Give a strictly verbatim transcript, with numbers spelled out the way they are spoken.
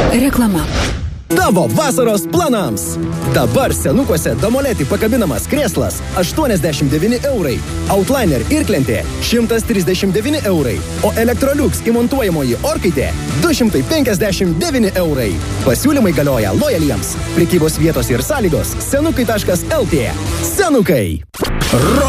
Reklama. Tavo vasaros planams. Dabar senukuose Domoletį pakabinamas krėslas aštuoniasdešimt devyni eurai, Outliner irklentė šimtas trisdešimt devyni eurai, o Electrolux įmontuojamoji orkaitė du šimtai penkiasdešimt devyni eurai. Pasiūlymai galioja lojaliems. Prekybos vietos ir sąlygos senukai taškas lt. Senukai.